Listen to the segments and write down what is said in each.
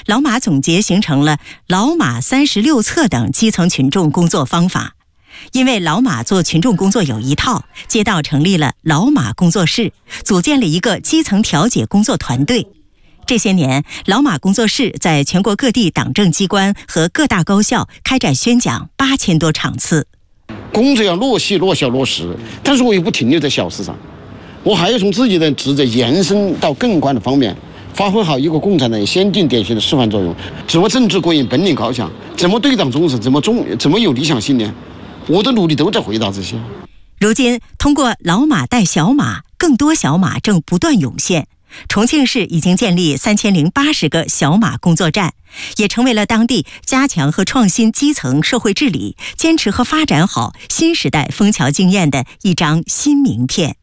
老马总结形成了老马36策等基层群众工作方法。因为老马做群众工作有一套，街道成立了老马工作室，组建了一个基层调解工作团队。这些年，老马工作室在全国各地党政机关和各大高校开展宣讲8000多场次。 工作要落细、落小、落实，但是我又不停留在小事上，我还要从自己的职责延伸到更广的方面，发挥好一个共产党先进典型的示范作用。怎么政治过硬、本领高强，怎么对党忠诚，怎么有理想信念，我的努力都在回答这些。 如今，通过老马带小马，更多小马正不断涌现。重庆市已经建立3080个小马工作站，也成为了当地加强和创新基层社会治理、坚持和发展好新时代枫桥经验的一张新名片。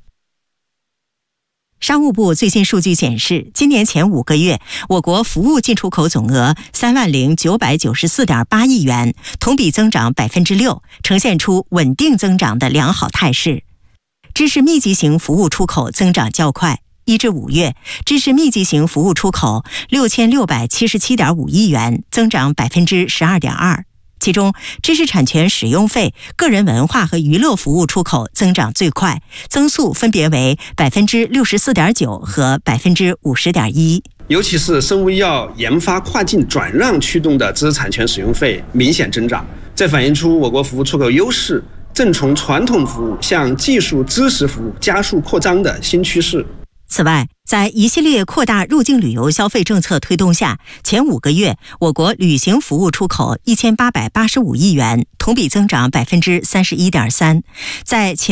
商务部最新数据显示，今年前5个月，我国服务进出口总额30994.8亿元，同比增长6%，呈现出稳定增长的良好态势。知识密集型服务出口增长较快。1至5月，知识密集型服务出口6677.5亿元，增长12.2%。其中，知识产权使用费、个人文化和娱乐服务出口增长最快，增速分别为64.9%和50.1%。 尤其是生物医药研发跨境转让驱动的知识产权使用费明显增长，这反映出我国服务出口优势正从传统服务向技术知识服务加速扩张的新趋势。 此外，在一系列扩大入境旅游消费政策推动下，前5个月，我国旅行服务出口1885亿元，同比增长31.3%。在前